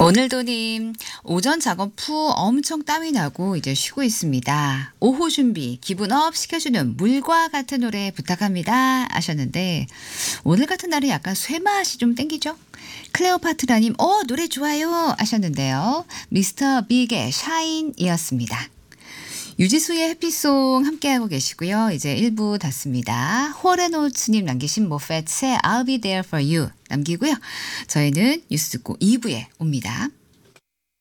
오늘도님, 오전 작업 후 엄청 땀이 나고 이제 쉬고 있습니다. 오후 준비, 기분 업 시켜주는 물과 같은 노래 부탁합니다. 하셨는데, 오늘 같은 날은 약간 쇠맛이 좀 땡기죠? 클레오파트라님, 노래 좋아요. 하셨는데요. 미스터 빅의 샤인이었습니다. 유지수의 해피송 함께하고 계시고요. 이제 1부 닫습니다. 호레노츠님 남기신 모페츠의 I'll be there for you 남기고요. 저희는 뉴스 듣고 2부에 옵니다.